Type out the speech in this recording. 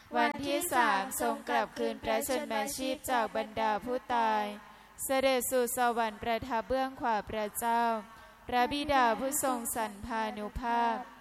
วันที่3ทรงกลับคืนพระชนมาชีพจากบรรดาผู้ตายเสด็จสู่สวรรค์ประทับเบื้องขวาพระเจ้าพระบิดาผู้ทรงสรรพานุภาพ